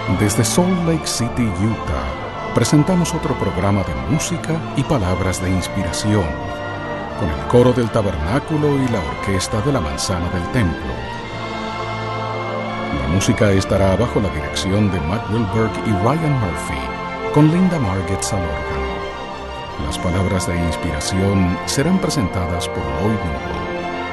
Desde Salt Lake City, Utah, presentamos otro programa de música y palabras de inspiración, con el coro del tabernáculo y la orquesta de la manzana del templo. La música estará bajo la dirección de Matt Wilberg y Ryan Murphy, con Linda Margetts al órgano. Las palabras de inspiración serán presentadas por Lloyd Noble.